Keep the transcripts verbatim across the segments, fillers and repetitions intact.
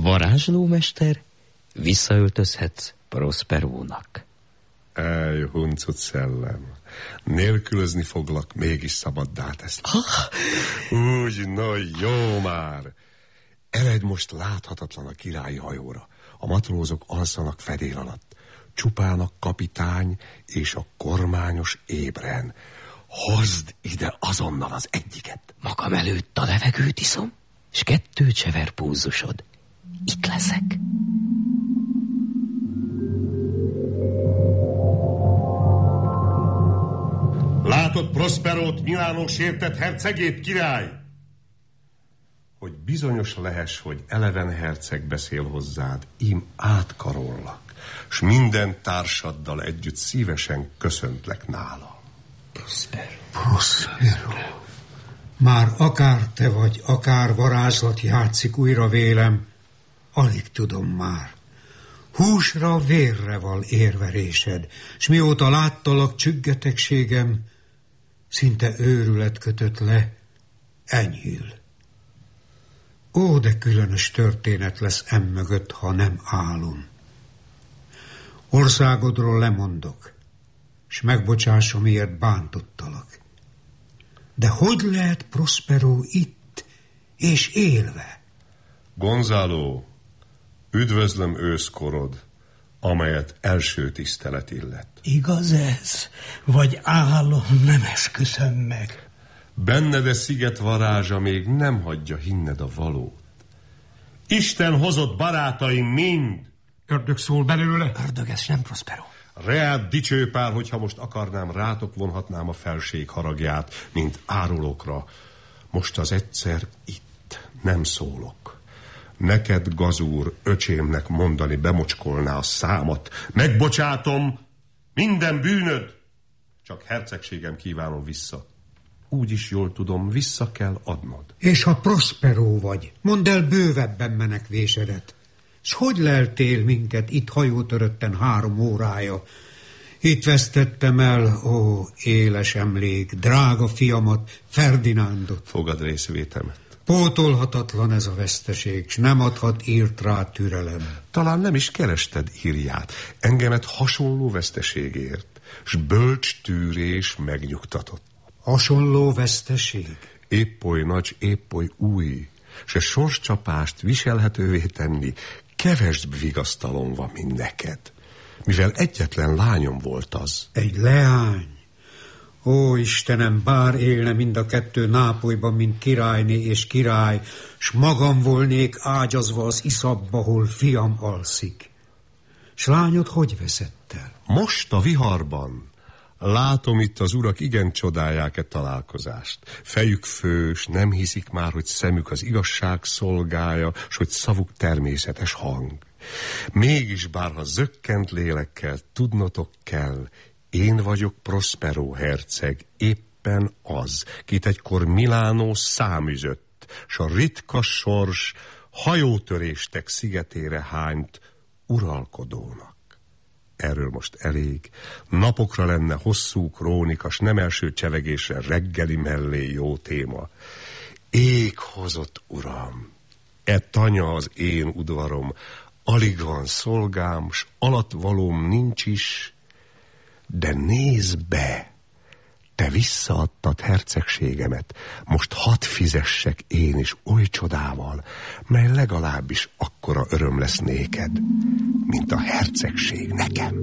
Varázslómester, visszaöltözhetsz Prosperónak. Ej, huncut szellem. Nélkülözni foglak, mégis szabaddá teszlek. Úgy, no jó már. Eredj most láthatatlan a királyi hajóra. A matrózok alszanak fedél alatt. Csupán a kapitány és a kormányos ébren. Hozd ide azonnal az egyiket. Magam előtt a levegőt iszom, és kettőt se ver púzusod. Itt leszek. Látod Prosperót, Milánó sértett hercegét, király? Hogy bizonyos lehess, hogy eleven herceg beszél hozzád, ím átkarollak, s minden társaddal együtt szívesen köszöntlek nála. Prospero. Prospero. Már akár te vagy, akár varázslat játszik újra vélem, alig tudom már. Húsra, vérre val érverésed, s mióta láttalak csüggetegségem, szinte őrület kötött le, enyhül. Ó, de különös történet lesz emmögött, ha nem álom. Országodról lemondok, s megbocsásom, miért bántottalak. De hogy lehet Prospero itt, és élve? Gonzalo, üdvözlöm őszkorod, amelyet első tisztelet illet. Igaz ez? Vagy álom, nem esküszöm meg? Benned a sziget varázsa még nem hagyja hinned a valót. Isten hozott barátaim mind. Ördög szól belőle? Ördög, ez nem Prospero. Reád dicsőpár, hogyha most akarnám, rátok vonhatnám a felség haragját, mint árulókra. Most az egyszer itt nem szólok. Neked, gazúr, öcsémnek mondani bemocskolná a számat. Megbocsátom minden bűnöd, csak hercegségem kívánom vissza. Úgy is jól tudom, vissza kell adnod. És ha Prospero vagy, mondd el bővebben menekvésedet. S hogy leltél minket itt hajótörötten három órája? Itt vesztettem el, ó, éles emlék, drága fiamat, Ferdinándot. Fogad részvétemet. Pótolhatatlan ez a veszteség, s nem adhat írt rá türelem. Talán nem is kerested írját, engemet hasonló veszteségért, s bölcs tűrés megnyugtatott. Hasonló veszteség? Épp oly nagy, épp oly új, s a sorscsapást viselhetővé tenni kevesbb vigasztalom van, mint neked, mivel egyetlen lányom volt az. Egy leány? Ó, Istenem, bár élne mind a kettő Nápolyban, mint királyné és király, s magam volnék ágyazva az iszabba, hol fiam alszik. S lányod hogy veszett el? Most a viharban. Látom, itt az urak igen csodálják-e találkozást. Fejük fős, nem hiszik már, hogy szemük az igazság szolgája, s hogy szavuk természetes hang. Mégis, bárha zökkent lélekkel tudnotok kell, én vagyok Prospero herceg, éppen az, kit egykor Milánó számüzött, s a ritka sors hajótöréstek szigetére hányt uralkodónak. Erről most elég. Napokra lenne hosszú krónikas, nem első csevegésre reggeli mellé jó téma. Ég hozott, uram, e tanya az én udvarom, alig van szolgám, s alattvalóm nincs is, de nézz be, te visszaadtad hercegségemet, most hadd fizessek én is oly csodával, mely legalábbis akkora öröm lesz néked, mint a hercegség nekem.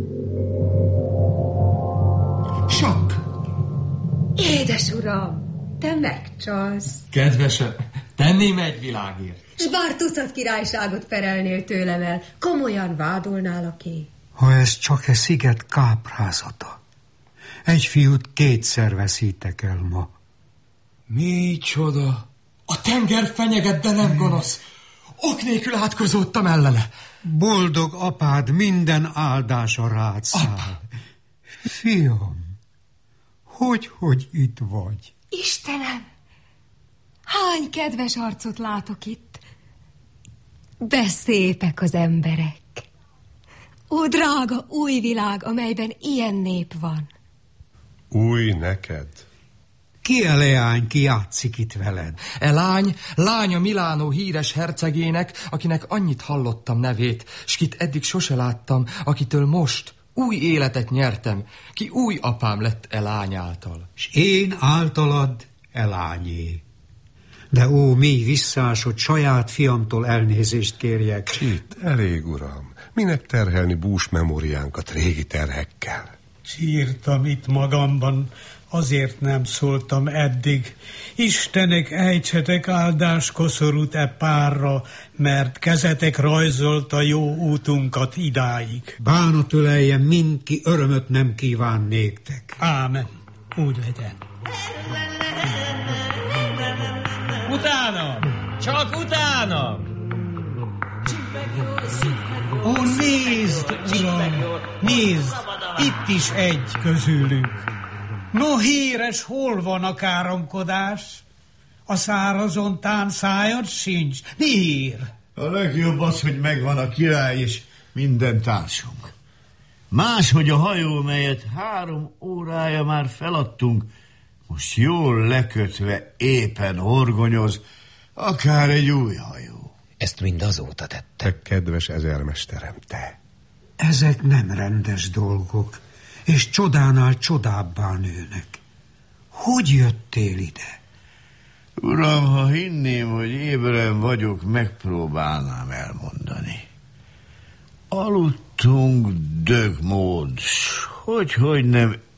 Sok! Édes uram, te megcsalsz. Kedvesem, tenném egy világért. S bár tucat királyságot perelnél tőlem el, komolyan vádolnálak-é? Ha ez csak e sziget káprázata. Egy fiút kétszer veszítek el ma. Micsoda? A tenger fenyeget, de nem gonosz. Ok nélkül átkozódtam ellene. Boldog apád minden áldása rád száll. Fiam, hogy, hogy itt vagy? Istenem, hány kedves arcot látok itt. De szépek az emberek. Ó, drága új világ, amelyben ilyen nép van. Új neked, Ki a leány, ki játszik itt veled? E lány, lánya Milánó híres hercegének, akinek annyit hallottam nevét, s kit eddig sose láttam, akitől most új életet nyertem, ki új apám lett e lány által. S én általad e lányé. De ó, mély visszás, hogy saját fiamtól elnézést kérjek. Itt, elég, uram. Minek terhelni bús memóriánkat régi terhekkel? Sírtam itt magamban, azért nem szóltam eddig. Istenek, ejtsetek áldás koszorút e párra, mert kezetek rajzolta jó útunkat idáig. Bánat öleljen mindki, örömöt nem kíván néktek. Ámen. Úgy legyen. Utána! Csak utána! Ó, nézd, uram, nézd, itt is egy közülünk. No, híres, hol van a káromkodás? A szárazon tán szájad sincs. Mi hír? A legjobb az, hogy megvan a király és minden társunk. Máshogy a hajó, melyet három órája már feladtunk, most jól lekötve éppen horgonyoz, akár egy új hajó. Ezt mind azóta tette. Te, kedves ezermesterem, te. Ezek nem rendes dolgok, és csodánál csodábbá nőnek. Hogy jöttél ide? Uram, ha hinném, hogy éberen vagyok, megpróbálnám elmondani. Aludtunk dögmód, hogy, hogy nem